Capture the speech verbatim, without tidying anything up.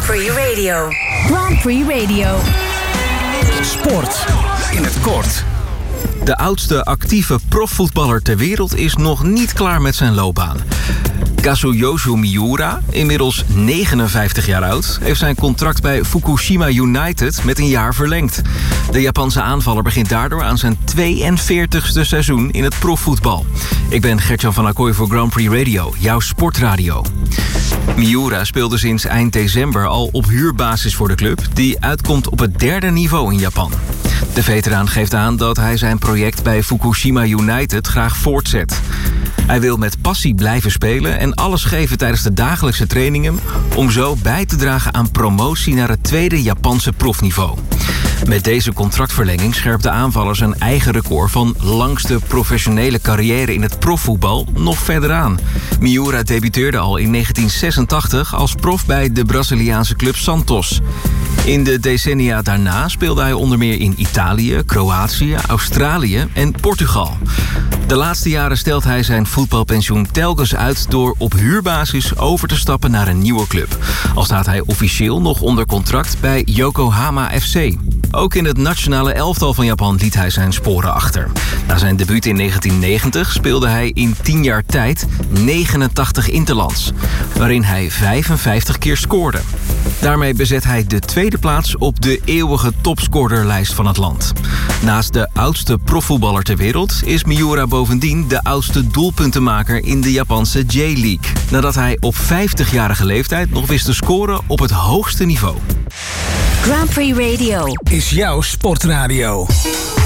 Prix Radio. Grand Prix Radio. Sport in het kort. De oudste actieve profvoetballer ter wereld is nog niet klaar met zijn loopbaan. Kazuyoshi Miura, inmiddels negenenvijftig jaar oud, heeft zijn contract bij Fukushima United met een jaar verlengd. De Japanse aanvaller begint daardoor aan zijn tweeënveertigste seizoen in het profvoetbal. Ik ben Gertjan van Acquoy voor Grand Prix Radio, jouw sportradio. Miura speelde sinds eind december al op huurbasis voor de club, die uitkomt op het derde niveau in Japan. De veteraan geeft aan dat hij zijn project bij Fukushima United graag voortzet. Hij wil met passie blijven spelen en alles geven tijdens de dagelijkse trainingen om zo bij te dragen aan promotie naar het tweede Japanse profniveau. Met deze contractverlenging scherpt de aanvaller zijn eigen record van langste professionele carrière in het profvoetbal nog verder aan. Miura debuteerde al in negentien zesentachtig als prof bij de Braziliaanse club Santos. In de decennia daarna speelde hij onder meer in Italië, Kroatië, Australië en Portugal. De laatste jaren stelt hij zijn voetbalpensioen telkens uit door op huurbasis over te stappen naar een nieuwe club. Al staat hij officieel nog onder contract bij Yokohama F C. Ook in het nationale elftal van Japan liet hij zijn sporen achter. Na zijn debuut in negentien negentig speelde hij in tien jaar tijd negenentachtig interlands, waarin hij vijfenvijftig keer scoorde. Daarmee bezet hij de tweede plaats op de eeuwige topscorerlijst van het land. Naast de oudste profvoetballer ter wereld is Miura bovendien de oudste doelpuntenmaker in de Japanse J-League. Nadat hij op vijftigjarige leeftijd nog wist te scoren op het hoogste niveau. Grand Prix Radio Is jouw sportradio.